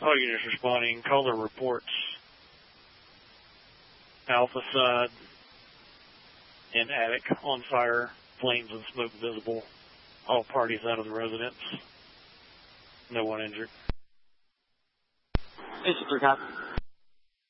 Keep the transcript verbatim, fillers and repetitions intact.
All units responding. Caller reports Alpha side and attic on fire. Flames and smoke visible. All parties out of the residence. No one injured. It's a